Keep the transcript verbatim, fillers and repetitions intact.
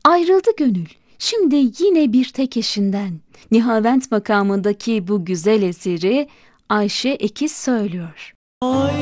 Ayrıldı gönül, şimdi yine bir tek eşinden. Nihavent makamındaki bu güzel eseri Ayşe Ekiz söylüyor.